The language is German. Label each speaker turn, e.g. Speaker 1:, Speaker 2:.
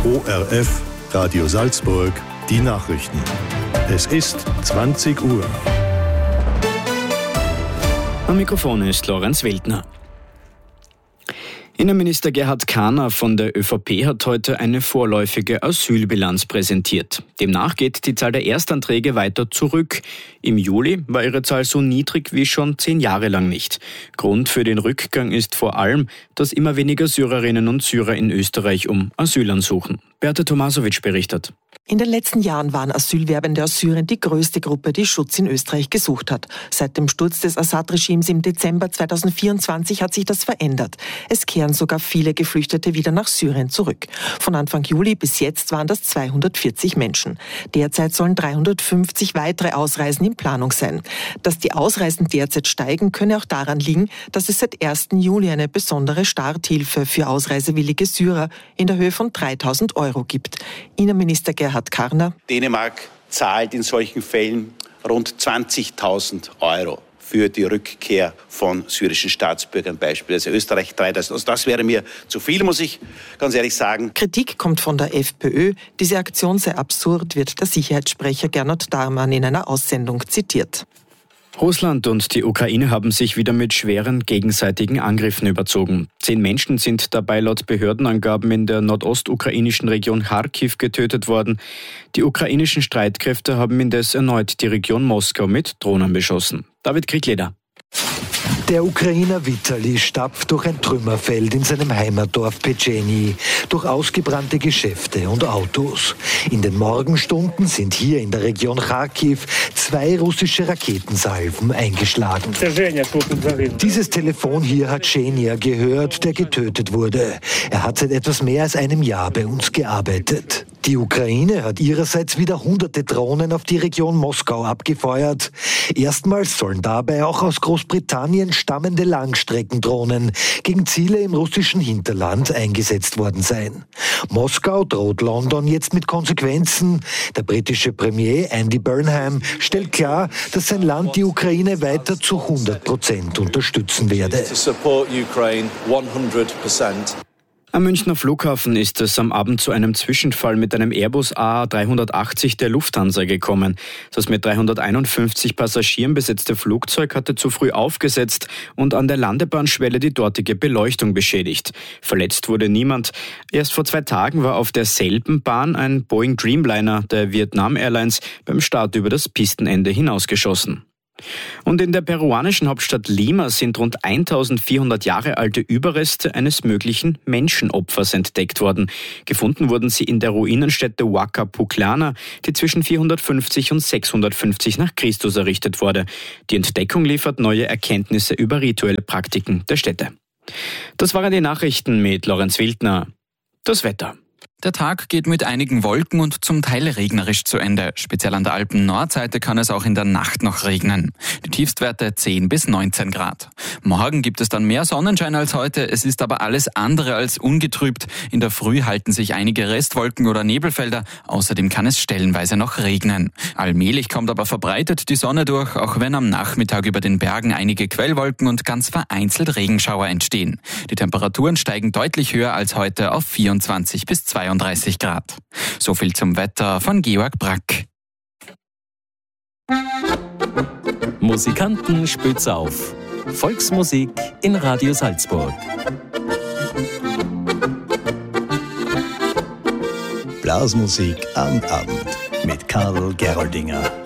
Speaker 1: ORF, Radio Salzburg, die Nachrichten. Es ist 20 Uhr.
Speaker 2: Am Mikrofon ist Lorenz Wildner. Innenminister Gerhard Karner von der ÖVP hat heute eine vorläufige Asylbilanz präsentiert. Demnach geht die Zahl der Erstanträge weiter zurück. Im Juli war ihre Zahl so niedrig wie schon 10 Jahre lang nicht. Grund für den Rückgang ist vor allem, dass immer weniger Syrerinnen und Syrer in Österreich um Asyl ansuchen. Beate Tomasovic berichtet.
Speaker 3: In den letzten Jahren waren Asylwerbende aus Syrien die größte Gruppe, die Schutz in Österreich gesucht hat. Seit dem Sturz des Assad-Regimes im Dezember 2024 hat sich das verändert. Es kehren sogar viele Geflüchtete wieder nach Syrien zurück. Von Anfang Juli bis jetzt waren das 240 Menschen. Derzeit sollen 350 weitere Ausreisen in Planung sein. Dass die Ausreisen derzeit steigen, könne auch daran liegen, dass es seit 1. Juli eine besondere Starthilfe für ausreisewillige Syrer in der Höhe von 3.000 € gibt. Innenminister Gerhard Karner.
Speaker 4: Dänemark zahlt in solchen Fällen rund 20.000 € für die Rückkehr von syrischen Staatsbürgern beispielsweise. Österreich 3.000. Also das wäre mir zu viel, muss ich ganz ehrlich sagen.
Speaker 3: Kritik kommt von der FPÖ. Diese Aktion sei absurd, wird der Sicherheitssprecher Gernot Darmann in einer Aussendung zitiert.
Speaker 2: Russland und die Ukraine haben sich wieder mit schweren gegenseitigen Angriffen überzogen. 10 Menschen sind dabei laut Behördenangaben in der nordostukrainischen Region Kharkiv getötet worden. Die ukrainischen Streitkräfte haben indes erneut die Region Moskau mit Drohnen beschossen. David Kriegleder.
Speaker 5: Der Ukrainer Vitali stapft durch ein Trümmerfeld in seinem Heimatdorf Petscheni, durch ausgebrannte Geschäfte und Autos. In den Morgenstunden sind hier in der Region Kharkiv 2 russische Raketensalven eingeschlagen. Dieses Telefon hier hat Schenja gehört, der getötet wurde. Er hat seit etwas mehr als einem Jahr bei uns gearbeitet. Die Ukraine hat ihrerseits wieder hunderte Drohnen auf die Region Moskau abgefeuert. Erstmals sollen dabei auch aus Großbritannien stammende Langstreckendrohnen gegen Ziele im russischen Hinterland eingesetzt worden sein. Moskau droht London jetzt mit Konsequenzen. Der britische Premier Andy Burnham stellt klar, dass sein Land die Ukraine weiter zu 100% unterstützen werde.
Speaker 2: Am Münchner Flughafen ist es am Abend zu einem Zwischenfall mit einem Airbus A380 der Lufthansa gekommen. Das mit 351 Passagieren besetzte Flugzeug hatte zu früh aufgesetzt und an der Landebahnschwelle die dortige Beleuchtung beschädigt. Verletzt wurde niemand. Erst vor 2 Tagen war auf derselben Bahn ein Boeing Dreamliner der Vietnam Airlines beim Start über das Pistenende hinausgeschossen. Und in der peruanischen Hauptstadt Lima sind rund 1400 Jahre alte Überreste eines möglichen Menschenopfers entdeckt worden. Gefunden wurden sie in der Ruinenstätte Huaca Pucllana, die zwischen 450 und 650 nach Christus errichtet wurde. Die Entdeckung liefert neue Erkenntnisse über rituelle Praktiken der Stätte. Das waren die Nachrichten mit Lorenz Wildner. Das Wetter.
Speaker 6: Der Tag geht mit einigen Wolken und zum Teil regnerisch zu Ende. Speziell an der Alpen-Nordseite kann es auch in der Nacht noch regnen. Die Tiefstwerte 10 bis 19 Grad. Morgen gibt es dann mehr Sonnenschein als heute. Es ist aber alles andere als ungetrübt. In der Früh halten sich einige Restwolken oder Nebelfelder. Außerdem kann es stellenweise noch regnen. Allmählich kommt aber verbreitet die Sonne durch, auch wenn am Nachmittag über den Bergen einige Quellwolken und ganz vereinzelt Regenschauer entstehen. Die Temperaturen steigen deutlich höher als heute auf 24 bis 32 Grad. So viel zum Wetter von Georg Brack.
Speaker 7: Musikanten spitz auf. Volksmusik in Radio Salzburg.
Speaker 1: Blasmusik am Abend mit Karl Geroldinger.